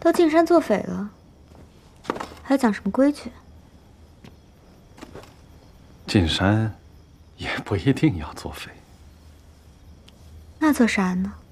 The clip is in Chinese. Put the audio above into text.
都进山做匪了，还讲什么规矩？ 进山也不一定要做匪。 那做啥呢？